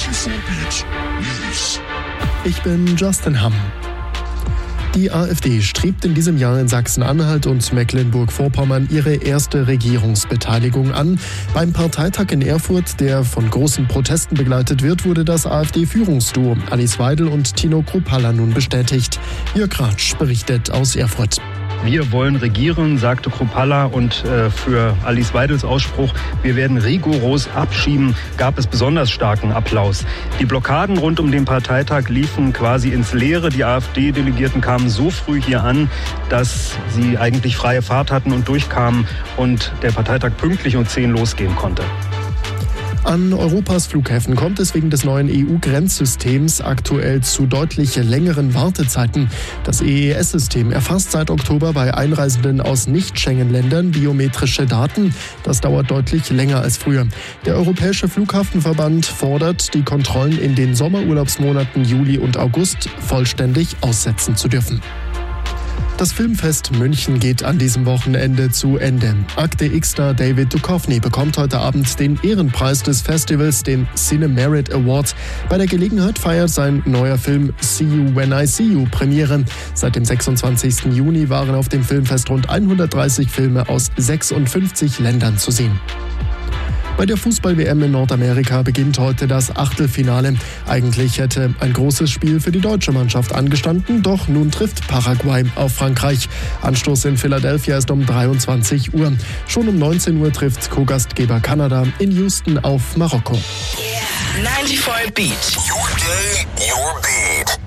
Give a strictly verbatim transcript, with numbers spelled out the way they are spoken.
neunundvierzig News. Ich bin Justin Hamm. Die AfD strebt in diesem Jahr in Sachsen-Anhalt und Mecklenburg-Vorpommern ihre erste Regierungsbeteiligung an. Beim Parteitag in Erfurt, der von großen Protesten begleitet wird, wurde das AfD-Führungsduo Alice Weidel und Tino Kruppalla nun bestätigt. Jörg Ratsch berichtet aus Erfurt. Wir wollen regieren, sagte Kruppalla, und äh, für Alice Weidels Ausspruch, wir werden rigoros abschieben, gab es besonders starken Applaus. Die Blockaden rund um den Parteitag liefen quasi ins Leere. Die AfD-Delegierten kamen so früh hier an, dass sie eigentlich freie Fahrt hatten und durchkamen und der Parteitag pünktlich um zehn losgehen konnte. An Europas Flughäfen kommt es wegen des neuen E U-Grenzsystems aktuell zu deutlich längeren Wartezeiten. Das E E S-System erfasst seit Oktober bei Einreisenden aus Nicht-Schengen-Ländern biometrische Daten. Das dauert deutlich länger als früher. Der Europäische Flughafenverband fordert, die Kontrollen in den Sommerurlaubsmonaten Juli und August vollständig aussetzen zu dürfen. Das Filmfest München geht an diesem Wochenende zu Ende. Akte X-Star David Duchovny bekommt heute Abend den Ehrenpreis des Festivals, den Cine Merit Award. Bei der Gelegenheit feiert sein neuer Film See You When I See You Premiere. Seit dem sechsundzwanzigsten Juni waren auf dem Filmfest rund hundertdreißig Filme aus sechsundfünfzig Ländern zu sehen. Bei der Fußball-W M in Nordamerika beginnt heute das Achtelfinale. Eigentlich hätte ein großes Spiel für die deutsche Mannschaft angestanden, doch nun trifft Paraguay auf Frankreich. Anstoß in Philadelphia ist um dreiundzwanzig Uhr. Schon um neunzehn Uhr trifft Co-Gastgeber Kanada in Houston auf Marokko. Yeah. neunundneunzig Beat. Your day, your beat.